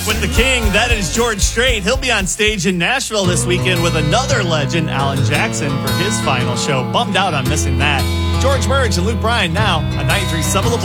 back with the king. That is George Strait. He'll be on stage in Nashville this weekend with another legend, Alan Jackson, for his final show. Bummed out on missing that. George Burge and Luke Bryan now on 93.7 The